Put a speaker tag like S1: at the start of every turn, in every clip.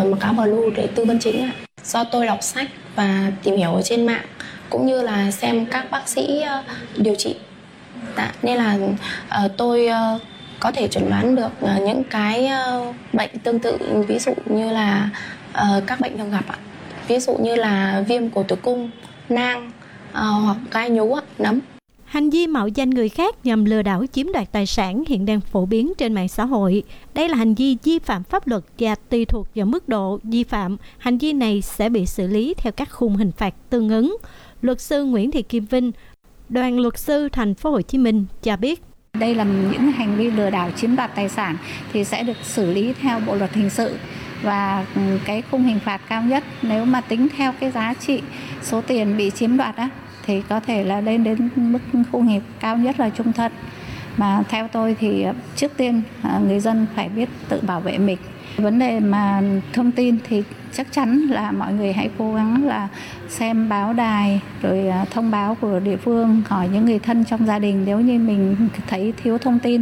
S1: Macao Blue để tư vấn chính ạ. Do tôi đọc sách và tìm hiểu ở trên mạng cũng như là xem các bác sĩ điều trị, nên là tôi có thể chẩn đoán được những cái bệnh tương tự, ví dụ như là các bệnh thường gặp ạ. Ví dụ như là viêm cổ tử cung, nang hoặc gai nhú, nấm.
S2: Hành vi mạo danh người khác nhằm lừa đảo chiếm đoạt tài sản hiện đang phổ biến trên mạng xã hội. Đây là hành vi vi phạm pháp luật và tùy thuộc vào mức độ vi phạm, hành vi này sẽ bị xử lý theo các khung hình phạt tương ứng. Luật sư Nguyễn Thị Kim Vinh, Đoàn luật sư Thành phố Hồ Chí Minh cho biết.
S3: Đây là những hành vi lừa đảo chiếm đoạt tài sản thì sẽ được xử lý theo Bộ luật hình sự, và cái khung hình phạt cao nhất nếu mà tính theo cái giá trị số tiền bị chiếm đoạt thì có thể là lên đến mức khung hình cao nhất là chung thân. Mà theo tôi thì trước tiên người dân phải biết tự bảo vệ mình. Vấn đề mà thông tin thì chắc chắn là mọi người hãy cố gắng là xem báo đài, rồi thông báo của địa phương, hỏi những người thân trong gia đình nếu như mình thấy thiếu thông tin.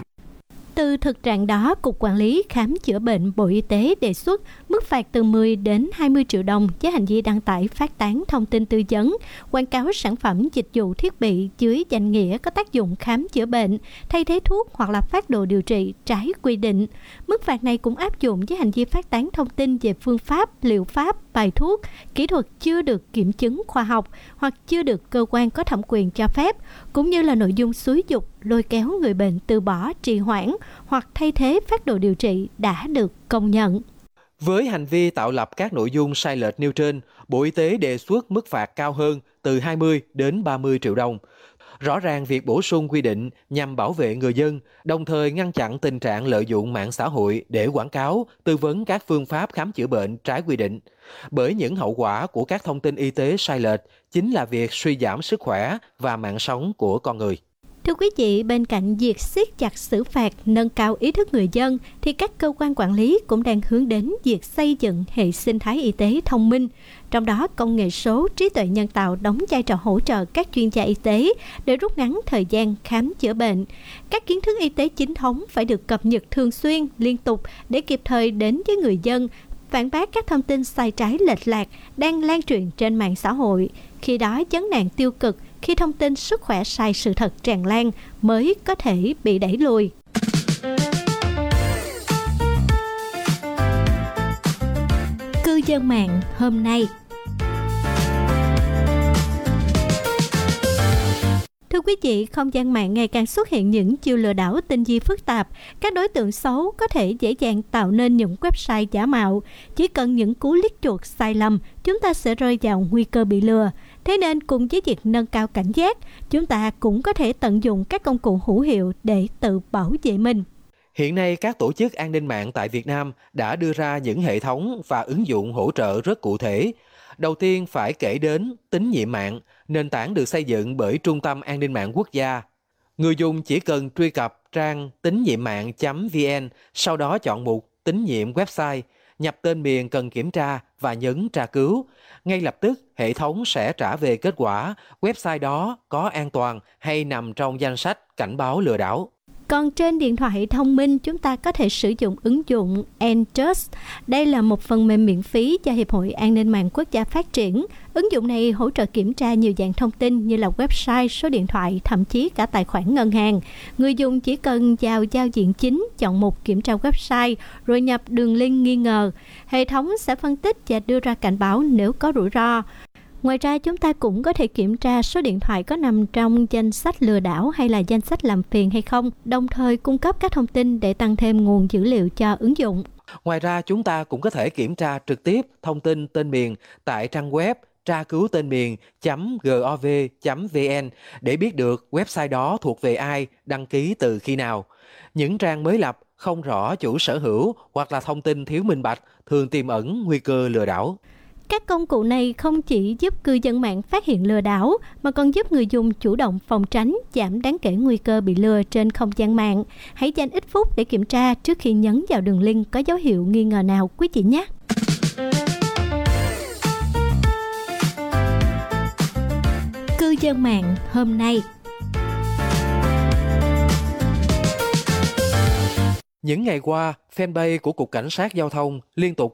S2: Từ thực trạng đó, Cục Quản lý Khám chữa bệnh Bộ Y tế đề xuất mức phạt từ 10 đến 20 triệu đồng với hành vi đăng tải phát tán thông tin tư vấn, quảng cáo sản phẩm dịch vụ thiết bị dưới danh nghĩa có tác dụng khám chữa bệnh, thay thế thuốc hoặc là phác đồ điều trị trái quy định. Mức phạt này cũng áp dụng với hành vi phát tán thông tin về phương pháp, liệu pháp, bài thuốc, kỹ thuật chưa được kiểm chứng khoa học hoặc chưa được cơ quan có thẩm quyền cho phép, cũng như là nội dung xúi giục, lôi kéo người bệnh từ bỏ, trì hoãn hoặc thay thế phác đồ điều trị đã được công nhận.
S4: Với hành vi tạo lập các nội dung sai lệch nêu trên, Bộ Y tế đề xuất mức phạt cao hơn từ 20 đến 30 triệu đồng. Rõ ràng việc bổ sung quy định nhằm bảo vệ người dân, đồng thời ngăn chặn tình trạng lợi dụng mạng xã hội để quảng cáo, tư vấn các phương pháp khám chữa bệnh trái quy định. Bởi những hậu quả của các thông tin y tế sai lệch chính là việc suy giảm sức khỏe và mạng sống của con người.
S2: Thưa quý vị, bên cạnh việc siết chặt xử phạt, nâng cao ý thức người dân, thì các cơ quan quản lý cũng đang hướng đến việc xây dựng hệ sinh thái y tế thông minh. Trong đó, công nghệ số, trí tuệ nhân tạo đóng vai trò hỗ trợ các chuyên gia y tế để rút ngắn thời gian khám chữa bệnh. Các kiến thức y tế chính thống phải được cập nhật thường xuyên, liên tục để kịp thời đến với người dân, phản bác các thông tin sai trái lệch lạc đang lan truyền trên mạng xã hội. Khi đó, vấn nạn tiêu cực khi thông tin sức khỏe sai sự thật tràn lan mới có thể bị đẩy lùi. Cư dân mạng hôm nay. Thưa quý vị, không gian mạng ngày càng xuất hiện những chiêu lừa đảo tinh vi phức tạp. Các đối tượng xấu có thể dễ dàng tạo nên những website giả mạo. Chỉ cần những cú click chuột sai lầm, chúng ta sẽ rơi vào nguy cơ bị lừa. Thế nên cùng với việc nâng cao cảnh giác, chúng ta cũng có thể tận dụng các công cụ hữu hiệu để tự bảo vệ mình.
S4: Hiện nay, các tổ chức an ninh mạng tại Việt Nam đã đưa ra những hệ thống và ứng dụng hỗ trợ rất cụ thể. Đầu tiên phải kể đến tín nhiệm mạng, nền tảng được xây dựng bởi Trung tâm An ninh mạng quốc gia. Người dùng chỉ cần truy cập trang tín nhiệm mạng.vn, sau đó chọn mục tín nhiệm website, nhập tên miền cần kiểm tra và nhấn tra cứu. Ngay lập tức, hệ thống sẽ trả về kết quả website đó có an toàn hay nằm trong danh sách cảnh báo lừa đảo.
S2: Còn trên điện thoại thông minh, chúng ta có thể sử dụng ứng dụng Entrust. Đây là một phần mềm miễn phí do Hiệp hội An ninh mạng quốc gia phát triển. Ứng dụng này hỗ trợ kiểm tra nhiều dạng thông tin như là website, số điện thoại, thậm chí cả tài khoản ngân hàng. Người dùng chỉ cần vào giao diện chính, chọn mục kiểm tra website, rồi nhập đường link nghi ngờ. Hệ thống sẽ phân tích và đưa ra cảnh báo nếu có rủi ro. Ngoài ra, chúng ta cũng có thể kiểm tra số điện thoại có nằm trong danh sách lừa đảo hay là danh sách làm phiền hay không, đồng thời cung cấp các thông tin để tăng thêm nguồn dữ liệu cho ứng dụng.
S4: Ngoài ra, chúng ta cũng có thể kiểm tra trực tiếp thông tin tên miền tại trang web tra cứu tên miền.gov.vn để biết được website đó thuộc về ai, đăng ký từ khi nào. Những trang mới lập, không rõ chủ sở hữu hoặc là thông tin thiếu minh bạch thường tiềm ẩn nguy cơ lừa đảo.
S2: Các công cụ này không chỉ giúp cư dân mạng phát hiện lừa đảo, mà còn giúp người dùng chủ động phòng tránh, giảm đáng kể nguy cơ bị lừa trên không gian mạng. Hãy dành ít phút để kiểm tra trước khi nhấn vào đường link có dấu hiệu nghi ngờ nào quý vị nhé. Cư dân mạng hôm nay.
S4: Những ngày qua, fanpage của Cục Cảnh sát Giao thông liên tục